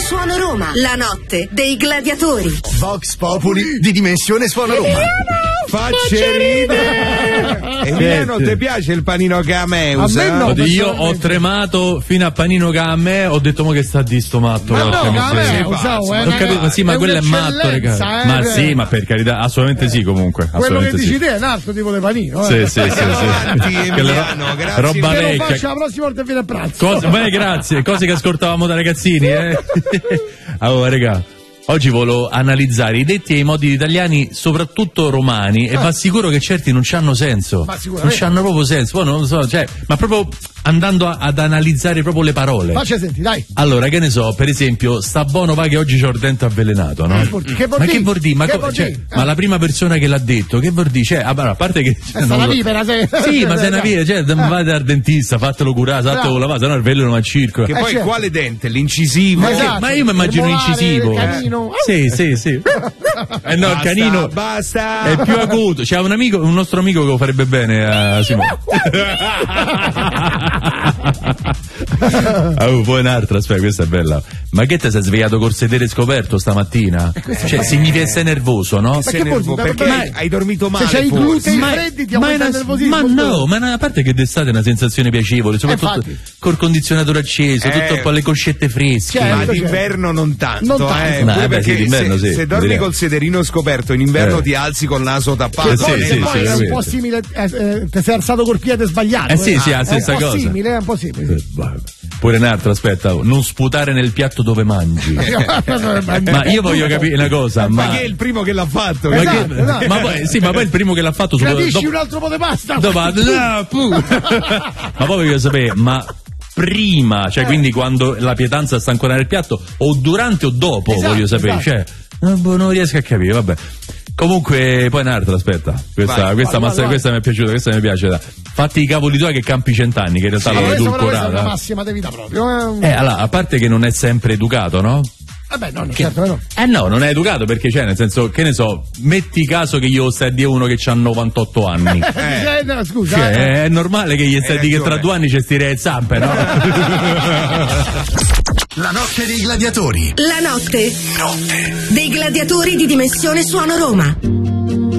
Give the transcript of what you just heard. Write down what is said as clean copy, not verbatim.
Suono Roma, la notte dei gladiatori. Vox Populi di Dimensione Suono Roma. Facce ridere. Emiliano, ti piace il panino che a me usa? No, io ho tremato fino a panino che a me, ho detto mo che sta di sto matto. Ma no, non capito, ma sì, ma quello è matto, raga. Ma sì, ma per carità, assolutamente sì, comunque. Quello che dici sì. te è un altro tipo di panino. Sì. Avanti, Emiliano, grazie. Roba Che lo vecchia. faccio la prossima volta fino a pranzo. Beh, grazie, cose che ascoltavamo da ragazzini, Allora, raga, oggi volevo analizzare i detti e i modi italiani, soprattutto romani, e va sicuro che certi non c'hanno senso. Non c'hanno proprio senso. Poi non lo so, cioè, ma proprio andando ad analizzare proprio le parole. Faccia senti, dai. Allora, che ne so, per esempio, sta buono va che oggi c'ho il dente avvelenato, no? Ma che vuol dire? Ma la prima persona che l'ha detto, che vuol dire? Cioè, a parte che una vipera, sei. Sì, ma sei una vipera, cioè, vai dal dentista, fatelo curare, fatelo lavare, sennò il veleno va circo. Che poi quale dente? L'incisivo? Esatto. Ma io mi immagino l'incisivo. Sì. No, il canino basta. è più acuto. C'è un nostro amico che lo farebbe bene a Simone. Poi un'altra, aspetta, questa è bella. Ma che te sei svegliato col sedere scoperto stamattina? Cioè, significa essere nervoso, no? Sei nervoso perché hai dormito male. Se c'hai i glutei freddi ti aumenta il nervosismo. Ma no, ma a parte che d'estate è una sensazione piacevole, soprattutto col condizionatore acceso, tutto un po' le coscette fresche. Ma d'inverno non tanto, No, perché sì, se dormi col sederino scoperto in inverno ti alzi col naso tappato. Poi è un po' simile, ti sei alzato col piede sbagliato. Sì, è la stessa cosa. È un po' simile. Pure un'altra, aspetta, non sputare nel piatto dove mangi. Ma io voglio capire una cosa. Ma chi è il primo che l'ha fatto? Ma poi il primo che l'ha fatto. Gradisci un altro po' di pasta? Ma poi voglio sapere, ma prima, cioè quindi quando la pietanza sta ancora nel piatto, o durante o dopo, voglio sapere. Cioè, non riesco a capire, vabbè. Comunque, poi un'altra, aspetta. Questa mi è piaciuta, questa mi piace. Fatti i cavoli tuoi che campi 100 anni, che in realtà l'ho edulcorata. Questa è una massima di vita proprio. Allora, a parte che non è sempre educato, no? Vabbè, no, certo no. No, non è educato perché, cioè, nel senso, che ne so, metti caso che io stai a dire uno che ha 98 anni. No, scusa. Cioè, è normale che gli stai a dire che tra 2 anni ci stirei le zampe, no? La notte dei gladiatori. La notte dei gladiatori di Dimensione Suono Roma.